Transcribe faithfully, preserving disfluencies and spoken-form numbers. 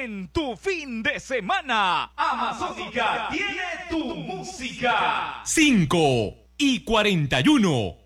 en tu fin de semana. Amazónica tiene tu música. cinco y cuarenta y uno.